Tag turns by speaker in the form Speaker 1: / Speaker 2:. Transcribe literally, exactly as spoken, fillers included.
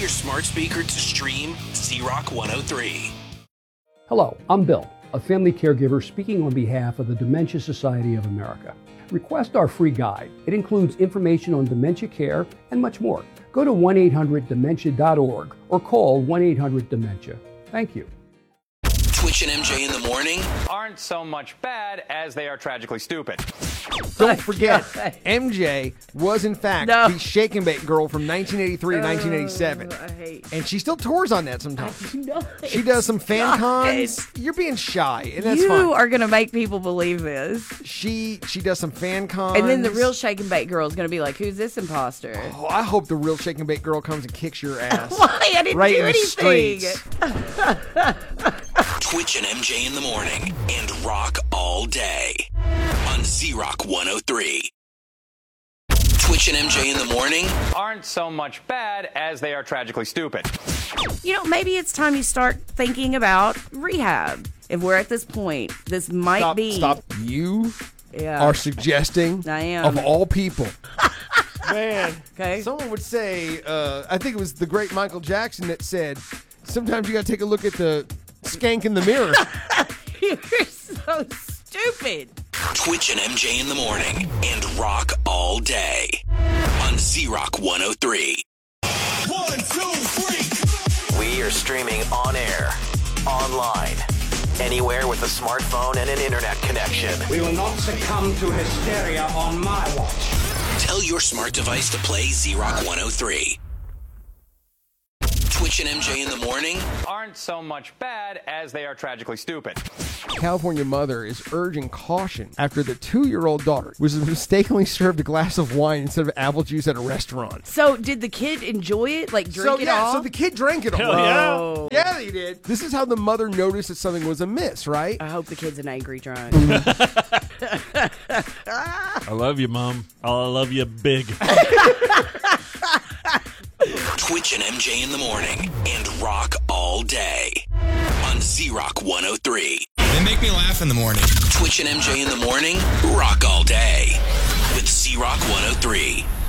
Speaker 1: your smart speaker to stream Z-Rock one oh three.
Speaker 2: Hello, I'm Bill, a family caregiver speaking on behalf of the Dementia Society of America. Request our free guide. It includes information on dementia care and much more. Go to one eight hundred dementia dot org or call one eight hundred dementia. Thank you.
Speaker 1: Twitch and M J in the morning
Speaker 3: aren't so much bad as they are tragically stupid.
Speaker 4: Don't forget, M J was in fact
Speaker 5: No.
Speaker 4: the Shake and Bake girl from nineteen eighty-three to
Speaker 5: Oh,
Speaker 4: nineteen eighty-seven.
Speaker 5: I hate-
Speaker 4: And she still tours on that sometimes.
Speaker 5: No,
Speaker 4: She does some fan
Speaker 5: God.
Speaker 4: cons. You're being shy, and that's
Speaker 5: you
Speaker 4: fine.
Speaker 5: are going to make people believe this.
Speaker 4: She she does some fan cons.
Speaker 5: And then the real Shake and Bake girl is going to be like, who's this imposter?
Speaker 4: Oh, I hope the real Shake and Bake girl comes and kicks your ass.
Speaker 5: Why? I didn't
Speaker 4: right
Speaker 5: do
Speaker 4: in the
Speaker 5: anything.
Speaker 4: streets.
Speaker 1: Twitch and M J in the morning and rock all day on Z-Rock one oh three. Twitch and M J in the morning
Speaker 3: Aren't so much bad as they are tragically stupid.
Speaker 5: You know, maybe it's time you start thinking about rehab. If we're at this point, this might
Speaker 4: Stop,
Speaker 5: be.
Speaker 4: stop. You
Speaker 5: Yeah.
Speaker 4: are suggesting,
Speaker 5: I am.
Speaker 4: of all people. Man,
Speaker 5: Okay.
Speaker 4: someone would say, uh, I think it was the great Michael Jackson that said, sometimes you got to take a look at the skank in the mirror.
Speaker 5: You're so stupid.
Speaker 1: Twitch and M J in the morning and rock all day on Z-Rock one oh three. One, two, three. We are streaming on air, online, anywhere with a smartphone and an internet connection.
Speaker 6: We will not succumb to hysteria on my watch.
Speaker 1: Tell your smart device to play Z-Rock one oh three. Twitch and M J in the morning
Speaker 3: Aren't so much bad as they are tragically stupid.
Speaker 4: California mother is urging caution after the two-year-old daughter was mistakenly served a glass of wine instead of apple juice at a restaurant.
Speaker 5: So, did the kid enjoy it? Like, drink
Speaker 4: so
Speaker 5: it
Speaker 4: yeah,
Speaker 5: all?
Speaker 4: so the kid drank it all.
Speaker 5: Oh.
Speaker 4: Yeah, they did. This is how the mother noticed that something was amiss, right?
Speaker 5: I hope the kid's an angry drunk.
Speaker 7: I love you, Mom. I love you big.
Speaker 1: Twitch and M J in the morning and rock all day on Z-Rock one oh three.
Speaker 8: They make me laugh in the morning.
Speaker 1: Twitch and M J in the morning, rock all day with Z-Rock one oh three.